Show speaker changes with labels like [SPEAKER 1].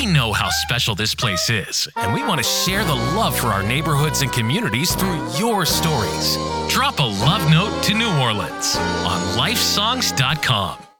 [SPEAKER 1] We know how special this place is, and we want to share the love for our neighborhoods and communities through your stories. Drop a love note to New Orleans on lifesongs.com.